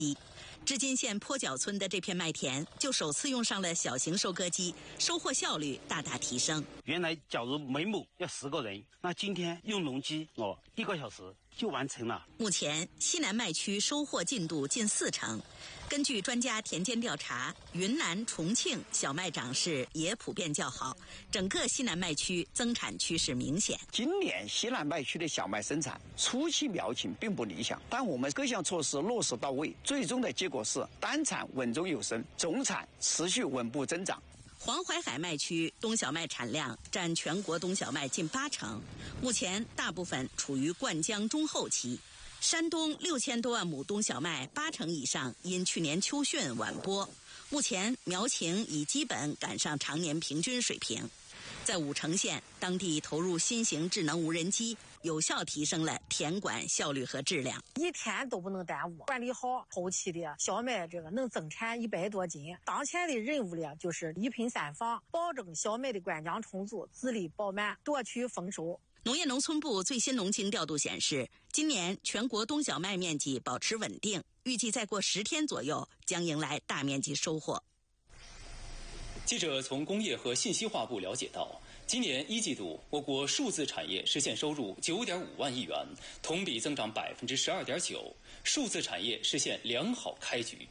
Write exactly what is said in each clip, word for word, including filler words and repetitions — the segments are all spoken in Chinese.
织金县坡脚村的这片麦田就首次用上了小型收割机，收获效率大大提升。 原来假如每亩要十个人，那今天用农机哦，一个小时就完成了。 目前西南麦区收获进度近四成。根据专家田间调查，云南、重庆小麦长势也普遍较好，整个西南麦区增产趋势明显。 今年西南麦区的小麦生产初期苗情并不理想，但我们各项措施落实到位，最终的结果是单产稳中有升，总产持续稳步增长。 黄淮海麦区冬小麦产量占全国冬小麦近八成，目前大部分处于灌浆中后期。山东六千多万亩冬小麦八成以上因去年秋汛晚播，目前苗情已基本赶上常年平均水平。在武城县，当地投入新型智能无人机，有效提升了田管效率和质量， 一天都不能耽误。管理好后期的小麦，这个能增产一百多斤。当前的任务呢，就是一品三防，保证小麦的灌浆充足，籽粒饱满，夺取丰收。 农业农村部最新农情调度显示，今年全国冬小麦面积保持稳定，预计再过十天左右将迎来大面积收获。 记者从工业和信息化部了解到，今年一季度我国数字产业实现收入九点五万亿元，同比增长百分之十二点九，数字产业实现良好开局。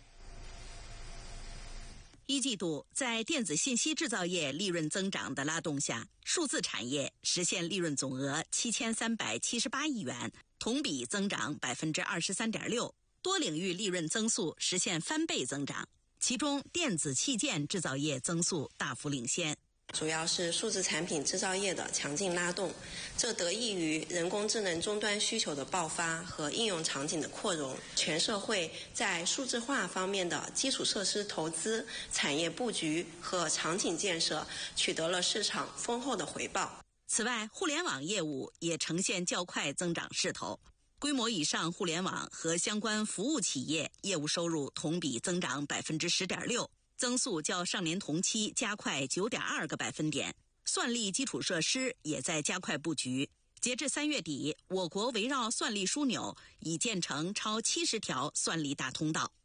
一季度，在电子信息制造业利润增长的拉动下，数字产业实现利润总额七千三百七十八亿元，同比增长百分之二十三点六，多领域利润增速实现翻倍增长，其中电子器件制造业增速大幅领先。 主要是数字产品制造业的强劲拉动，这得益于人工智能终端需求的爆发和应用场景的扩容，全社会在数字化方面的基础设施投资、产业布局和场景建设取得了市场丰厚的回报。 此外，互联网业务也呈现较快增长势头，规模以上互联网和相关服务企业业务收入同比增长百分之十点六。增速较上年同期加快 九点二个百分点，算力基础设施也在加快布局。截至三月底，我国围绕算力枢纽已建成超七十条算力大通道。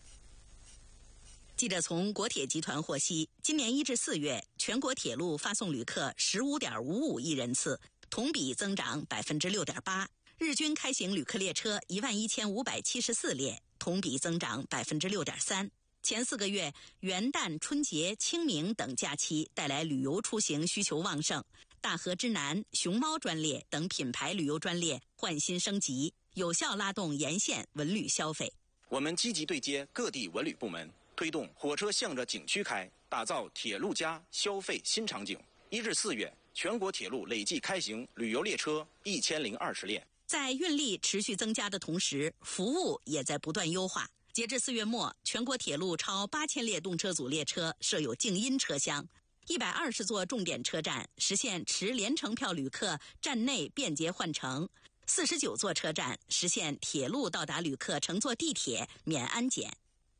记者从国铁集团获悉，今年一至四月，全国铁路发送旅客 十五点五五亿人次，同比增长 百分之六点八， 日均开行旅客列车一万一千五百七十四列，同比增长 百分之六点三。前四个月，元旦、春节、清明等假期带来旅游出行需求旺盛，大河之南、熊猫专列等品牌旅游专列换新升级，有效拉动沿线文旅消费。 我们积极对接各地文旅部门，推动火车向着景区开，打造铁路加消费新场景。一至四月，全国铁路累计开行旅游列车一千零二十列。 在运力持续增加的同时，服务也在不断优化。截至四月末，全国铁路超八千列动车组列车设有静音车厢，一百二十座重点车站实现持联程票旅客站内便捷换乘，四十九座车站实现铁路到达旅客乘坐地铁免安检。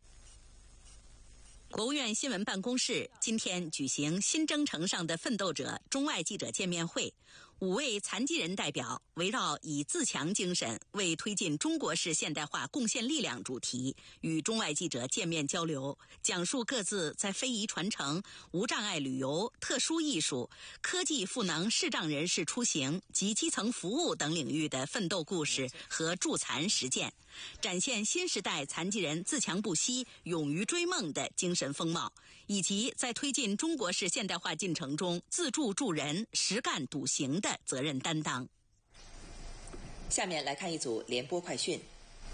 国务院新闻办公室今天举行新征程上的奋斗者中外记者见面会，五位残疾人代表围绕以自强精神为推进中国式现代化贡献力量主题，与中外记者见面交流，讲述各自在非遗传承、无障碍旅游、特殊艺术、科技赋能视障人士出行及基层服务等领域的奋斗故事和助残实践，展现新时代残疾人自强不息、勇于追梦的精神风貌，以及在推进中国式现代化进程中自助助人、实干笃行的责任担当。 下面来看一组联播快讯。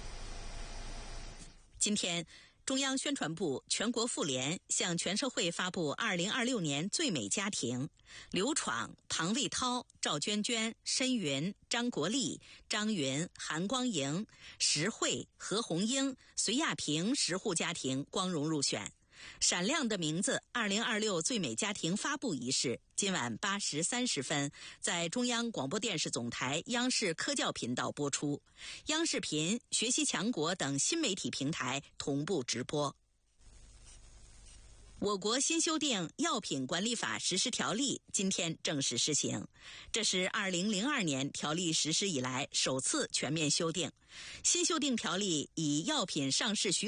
今天，中央宣传部、全国妇联向全社会发布二零二六年最美家庭，刘闯、庞卫涛、赵娟娟、申云、张国立、张云、韩光莹、石慧、何红英、隋亚平十户家庭光荣入选。闪亮的名字二零二六最美家庭发布仪式今晚八时三十分在中央广播电视总台央视科教频道播出，央视频、学习强国等新媒体平台同步直播。 我国新修订《药品管理法》实施条例今天正式施行，这是二零零二年条例实施以来首次全面修订。新修订条例以药品上市许